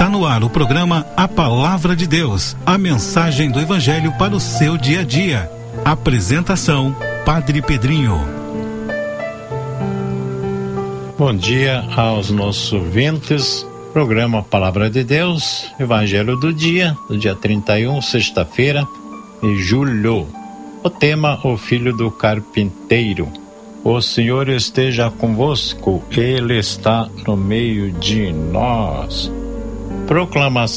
Está no ar o programa A Palavra de Deus, a mensagem do Evangelho para o seu dia a dia. Apresentação, Padre Pedrinho. Bom dia aos nossos ouvintes. Programa Palavra de Deus, Evangelho do dia 31, sexta-feira de julho. O tema, o Filho do Carpinteiro. O Senhor esteja convosco, Ele está no meio de nós. Proclamação